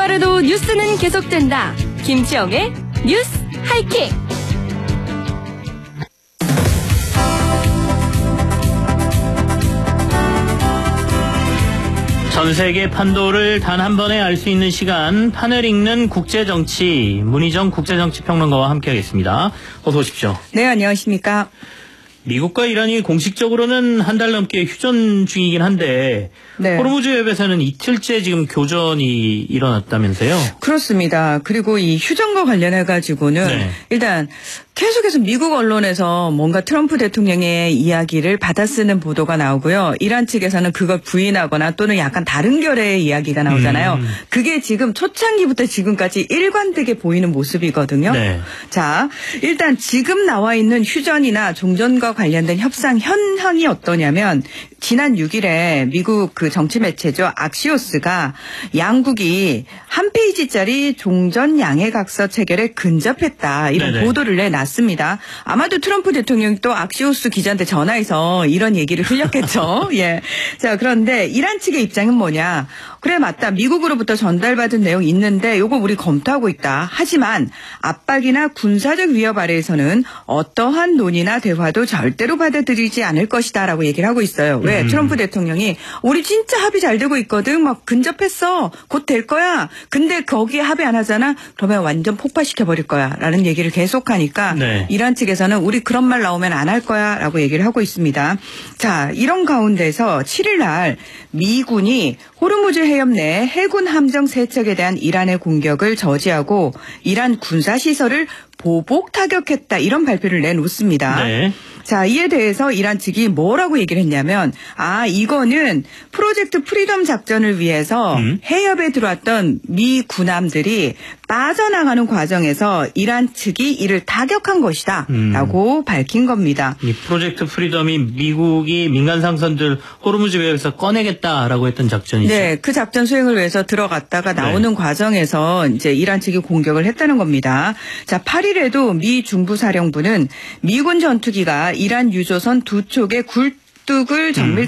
바빠라도 뉴스는 계속된다. 김치영의 뉴스 하이킥. 전 세계 판도를 단 한 번에 알 수 있는 시간, 판을 읽는 국제정치, 문희정 국제정치평론가와 함께하겠습니다. 어서 오십시오. 네, 안녕하십니까. 미국과 이란이 공식적으로는 한 달 넘게 휴전 중이긴 한데 네. 호르무즈 해협에서는 이틀째 지금 교전이 일어났다면서요? 그렇습니다. 그리고 이 휴전과 관련해가지고는 네. 일단 계속해서 미국 언론에서 뭔가 트럼프 대통령의 이야기를 받아쓰는 보도가 나오고요. 이란 측에서는 그걸 부인하거나 또는 약간 다른 결의 이야기가 나오잖아요. 그게 지금 초창기부터 지금까지 일관되게 보이는 모습이거든요. 네. 자, 일단 지금 나와 있는 휴전이나 종전과 관련된 협상 현황이 어떠냐면 지난 6일에 미국 그 정치 매체죠. 악시오스가 양국이 한 페이지짜리 종전 양해각서 체결에 근접했다. 이런 네네. 보도를 내놨습니다. 아마도 트럼프 대통령이 또 악시오스 기자한테 전화해서 이런 얘기를 흘렸겠죠. 예. 자, 그런데 이란 측의 입장은 뭐냐. 그래, 맞다. 미국으로부터 전달받은 내용 있는데 요거 우리 검토하고 있다. 하지만 압박이나 군사적 위협 아래에서는 어떠한 논의나 대화도 절대로 받아들이지 않을 것이다 라고 얘기를 하고 있어요. 왜? 트럼프 대통령이 우리 진짜 합의 잘 되고 있거든. 막 근접했어. 곧 될 거야. 근데 거기에 합의 안 하잖아. 그러면 완전 폭파시켜버릴 거야 라는 얘기를 계속하니까 네. 이란 측에서는 우리 그런 말 나오면 안 할 거야 라고 얘기를 하고 있습니다. 자, 이런 가운데서 7일 날 미군이 호르무즈 해협 내 해군 함정 3척에 대한 이란의 공격을 저지하고 이란 군사시설을 보복 타격했다. 이런 발표를 내놓습니다. 네. 자, 이에 대해서 이란 측이 뭐라고 얘기를 했냐면 이거는 프로젝트 프리덤 작전을 위해서 해협에 들어왔던 미 군함들이 빠져나가는 과정에서 이란 측이 이를 타격한 것이다 라고 밝힌 겁니다. 이 프로젝트 프리덤이 미국이 민간 상선들 호르무즈 해협에서 꺼내겠다라고 했던 작전이죠. 네, 그 작전 수행을 위해서 들어갔다가 나오는 과정에서 이제 이란 측이 공격을 했다는 겁니다. 자, 8일에도 미 중부사령부는 미군 전투기가 이란 유조선 2척의 굴뚝을 정밀